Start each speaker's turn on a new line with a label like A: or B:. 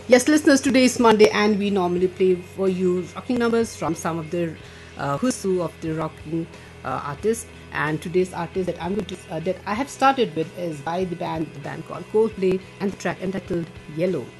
A: Yes, listeners, today is Monday, and we normally play for you rocking numbers from some of the who's who of the rocking artists. And today's artist that that I have started with is by the band called Coldplay, and the track entitled Yellow.